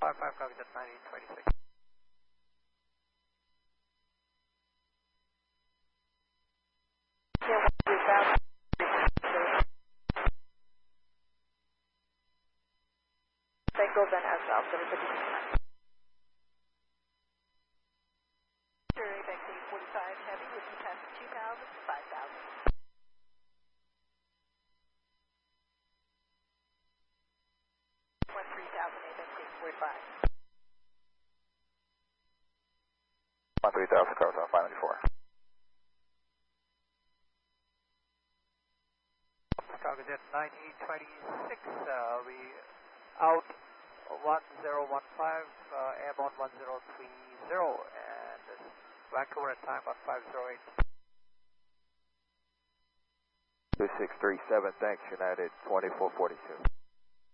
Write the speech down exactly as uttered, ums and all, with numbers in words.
five five, copy that nineteen twenty-six. Yeah, one three thousand. Tango then as Alpha seven. Vaccine forty-five Heavy with you past two thousand, five thousand. one three thousand, A vaccine forty-five. one three thousand, cars on five ninety-four. Chicago Jet nineteen twenty-six, uh, we out one zero one five, uh, airborne one zero three zero, and Vancouver at time about five zero eight. two six three seven, thanks, United twenty-four forty-two.